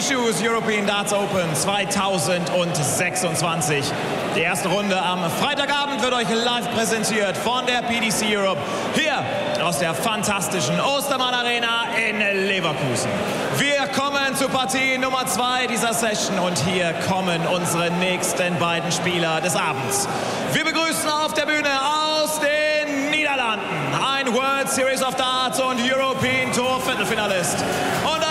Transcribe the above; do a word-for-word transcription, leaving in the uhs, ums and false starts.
Choose European Darts Open zweitausendsechsundzwanzig. Die erste Runde am Freitagabend wird euch live präsentiert von der P D C Europe hier aus der fantastischen Ostermann Arena in Leverkusen. Wir kommen zu Partie Nummer zwei dieser Session und hier kommen unsere nächsten beiden Spieler des Abends. Wir begrüßen auf der Bühne aus den Niederlanden ein World Series of Darts und European Tour Viertelfinalist und